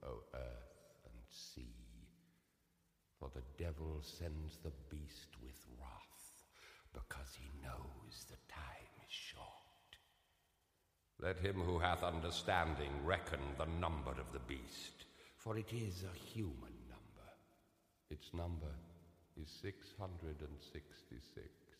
O earth and sea, for the devil sends the beast with wrath, because he knows the time is short. Let him who hath understanding reckon the number of the beast, for it is a human number. Its number is 666.